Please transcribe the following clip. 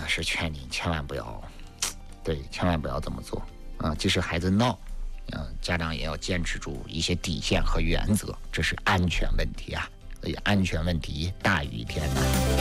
是劝你千万不要，对，千万不要这么做啊！即使孩子闹，家长也要坚持住一些底线和原则，这是安全问题啊，所以安全问题大于天呐。